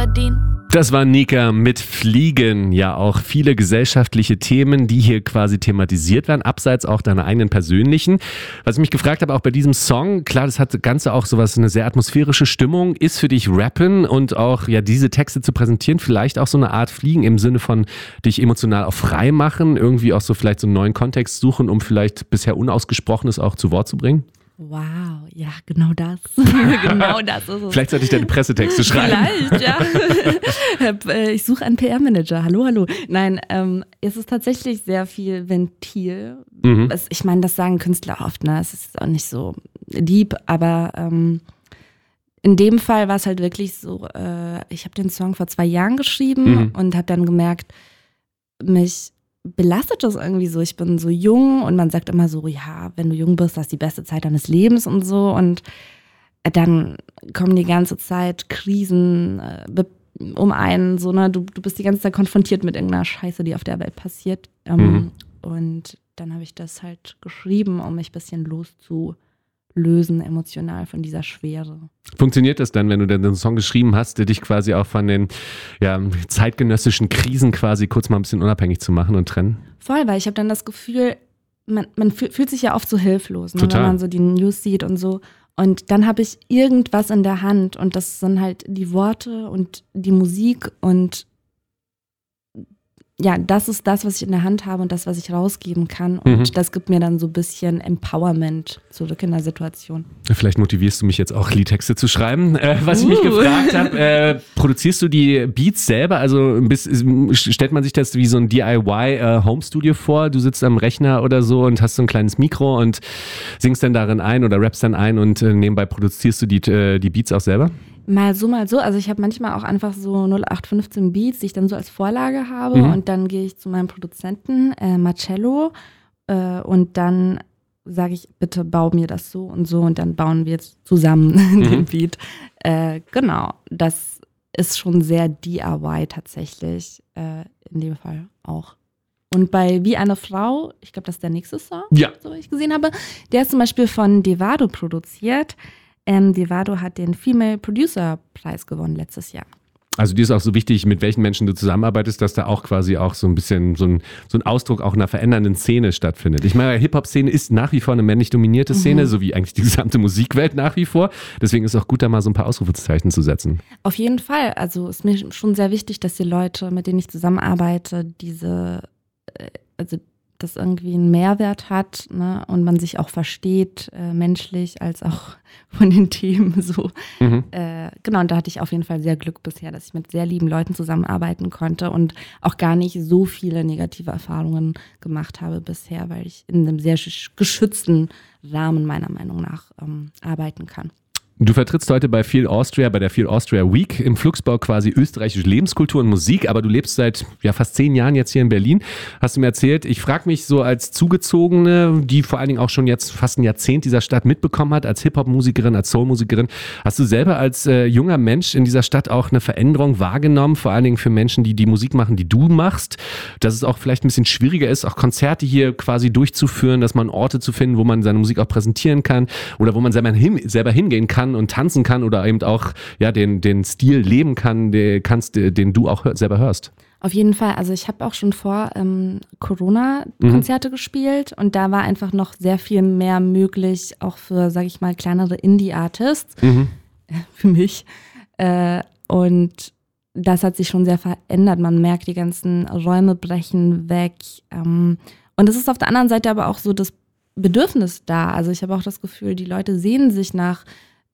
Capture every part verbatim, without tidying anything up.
verdienen. Das war Nika mit Fliegen. Ja, auch viele gesellschaftliche Themen, die hier quasi thematisiert werden, abseits auch deiner eigenen persönlichen. Was ich mich gefragt habe, auch bei diesem Song, klar, das hat das Ganze auch sowas, eine sehr atmosphärische Stimmung, ist für dich Rappen und auch ja diese Texte zu präsentieren, vielleicht auch so eine Art Fliegen im Sinne von dich emotional auch frei machen, irgendwie auch so vielleicht so einen neuen Kontext suchen, um vielleicht bisher Unausgesprochenes auch zu Wort zu bringen? Wow, ja, genau das. Genau das ist es. Vielleicht sollte ich deine Pressetexte schreiben. Vielleicht, ja. Ich suche einen P R-Manager. Hallo, hallo. Nein, ähm, es ist tatsächlich sehr viel Ventil. Mhm. Es, ich meine, das sagen Künstler oft, ne? Es ist auch nicht so deep, aber ähm, in dem Fall war es halt wirklich so, äh, ich habe den Song vor zwei Jahren geschrieben mhm. und habe dann gemerkt, mich belastet das irgendwie so. Ich bin so jung und man sagt immer so, ja, wenn du jung bist, das ist die beste Zeit deines Lebens und so. Und dann kommen die ganze Zeit Krisen äh, um einen, so, ne, du, du bist die ganze Zeit konfrontiert mit irgendeiner Scheiße, die auf der Welt passiert. Ähm, mhm. Und dann habe ich das halt geschrieben, um mich ein bisschen loszulösen emotional von dieser Schwere. Funktioniert das dann, wenn du dann einen Song geschrieben hast, der dich quasi auch von den ja, zeitgenössischen Krisen quasi kurz mal ein bisschen unabhängig zu machen und trennen? Voll, weil ich habe dann das Gefühl, man, man fühlt sich ja oft so hilflos, ne, wenn man so die News sieht und so. Und dann habe ich irgendwas in der Hand und das sind halt die Worte und die Musik und ja, das ist das, was ich in der Hand habe und das, was ich rausgeben kann. Und mhm. das gibt mir dann so ein bisschen Empowerment zurück in der Situation. Vielleicht motivierst du mich jetzt auch, Liedtexte zu schreiben. Äh, was uh. ich mich gefragt habe, äh, produzierst du die Beats selber? Also bis, stellt man sich das wie so ein D I Y-Home-Studio äh, vor? Du sitzt am Rechner oder so und hast so ein kleines Mikro und singst dann darin ein oder rappst dann ein und äh, nebenbei produzierst du die, äh, die Beats auch selber? Mal so, mal so. Also ich habe manchmal auch einfach so null acht fünfzehn Beats, die ich dann so als Vorlage habe mhm. und dann gehe ich zu meinem Produzenten, äh, Marcello, äh, und dann sage ich, bitte bau mir das so und so und dann bauen wir jetzt zusammen mhm. den Beat. Äh, genau, das ist schon sehr D I Y tatsächlich, äh, in dem Fall auch. Und bei Wie eine Frau, ich glaube, das ist der nächste Song, ja. so wie ich gesehen habe, der ist zum Beispiel von Devado produziert. Ähm, Devado hat den Female Producer Preis gewonnen letztes Jahr. Also dir ist auch so wichtig, mit welchen Menschen du zusammenarbeitest, dass da auch quasi auch so ein bisschen so ein, so ein Ausdruck auch einer verändernden Szene stattfindet. Ich meine, Hip-Hop-Szene ist nach wie vor eine männlich dominierte Szene, mhm. so wie eigentlich die gesamte Musikwelt nach wie vor. Deswegen ist es auch gut, da mal so ein paar Ausrufezeichen zu setzen. Auf jeden Fall. Also ist mir schon sehr wichtig, dass die Leute, mit denen ich zusammenarbeite, diese, also das irgendwie einen Mehrwert hat, ne, und man sich auch versteht, äh, menschlich als auch von den Themen so. Mhm. Äh, genau, und da hatte ich auf jeden Fall sehr Glück bisher, dass ich mit sehr lieben Leuten zusammenarbeiten konnte und auch gar nicht so viele negative Erfahrungen gemacht habe bisher, weil ich in einem sehr geschützten Rahmen meiner Meinung nach ähm, arbeiten kann. Du vertrittst heute bei Feel Austria, bei der Feel Austria Week im Flugsbau quasi österreichische Lebenskultur und Musik, aber du lebst seit ja, fast zehn Jahren jetzt hier in Berlin, hast du mir erzählt. Ich frage mich so als Zugezogene, die vor allen Dingen auch schon jetzt fast ein Jahrzehnt dieser Stadt mitbekommen hat, als Hip-Hop-Musikerin, als Soul-Musikerin, hast du selber als äh, junger Mensch in dieser Stadt auch eine Veränderung wahrgenommen, vor allen Dingen für Menschen, die die Musik machen, die du machst, dass es auch vielleicht ein bisschen schwieriger ist, auch Konzerte hier quasi durchzuführen, dass man Orte zu finden, wo man seine Musik auch präsentieren kann oder wo man selber, hin, selber hingehen kann und tanzen kann oder eben auch ja, den, den Stil leben kann, den, kannst, den du auch hör, selber hörst. Auf jeden Fall. Also ich habe auch schon vor ähm, Corona Konzerte mhm. gespielt und da war einfach noch sehr viel mehr möglich, auch für, sage ich mal, kleinere Indie-Artists, mhm. äh, für mich. Äh, und das hat sich schon sehr verändert. Man merkt, die ganzen Räume brechen weg. Ähm, und es ist auf der anderen Seite aber auch so das Bedürfnis da. Also ich habe auch das Gefühl, die Leute sehnen sich nach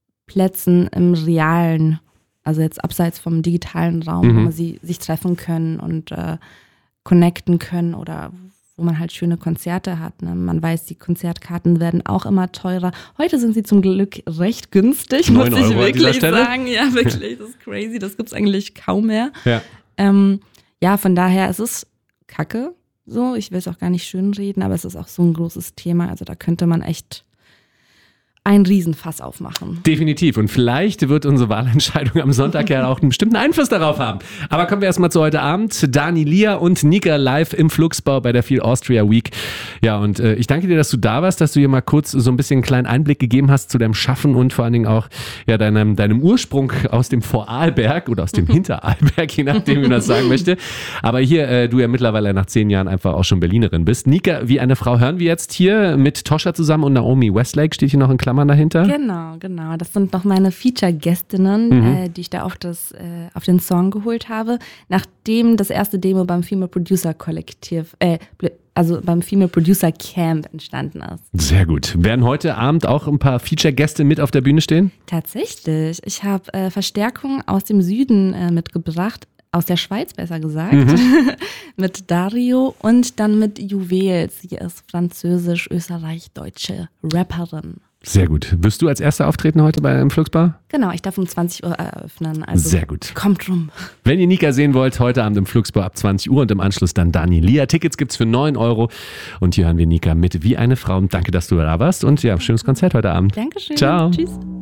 Plätzen im realen, also jetzt abseits vom digitalen Raum, mhm. wo sie sich treffen können und äh, connecten können oder wo man halt schöne Konzerte hat. Ne? Man weiß, die Konzertkarten werden auch immer teurer. Heute sind sie zum Glück recht günstig, muss ich wirklich sagen. Ja, wirklich, das ist crazy, das gibt's eigentlich kaum mehr. Ja, ähm, ja, von daher, es ist Kacke, so. Ich will es auch gar nicht schönreden, aber es ist auch so ein großes Thema, also da könnte man echt ein Riesenfass aufmachen. Definitiv. Und vielleicht wird unsere Wahlentscheidung am Sonntag ja auch einen bestimmten Einfluss darauf haben. Aber kommen wir erstmal zu heute Abend. Dani Lia und Nika live im Flugsbau bei der Feel Austria Week. Ja, und äh, ich danke dir, dass du da warst, dass du hier mal kurz so ein bisschen einen kleinen Einblick gegeben hast zu deinem Schaffen und vor allen Dingen auch ja, deinem, deinem Ursprung aus dem Vorarlberg oder aus dem Hinterarlberg, je nachdem, wie man das sagen möchte. Aber hier, äh, du ja mittlerweile nach zehn Jahren einfach auch schon Berlinerin bist. Nika, wie eine Frau hören wir jetzt hier mit Toscha zusammen und Naomi Westlake, steht hier noch in Klammern dahinter. Genau, genau. Das sind noch meine Feature-Gästinnen, mhm. äh, die ich da auf, das, äh, auf den Song geholt habe, nachdem das erste Demo beim Female Producer Kollektiv, äh, also beim Female Producer Camp entstanden ist. Sehr gut. Werden heute Abend auch ein paar Feature-Gäste mit auf der Bühne stehen? Tatsächlich. Ich habe äh, Verstärkung aus dem Süden äh, mitgebracht. Aus der Schweiz, besser gesagt, mhm. mit Dario und dann mit Juwels. Sie ist französisch-österreich-deutsche Rapperin. Sehr gut. Wirst du als Erster auftreten heute bei im Flugsbar? Genau, ich darf um zwanzig Uhr eröffnen. Also sehr gut. Kommt rum. Wenn ihr Nika sehen wollt, heute Abend im Flugsbar ab zwanzig Uhr und im Anschluss dann Dani Lia. Tickets gibt's für neun Euro. Und hier hören wir Nika mit Wie eine Frau. Danke, dass du da warst und ja, schönes Konzert heute Abend. Dankeschön. Ciao. Tschüss.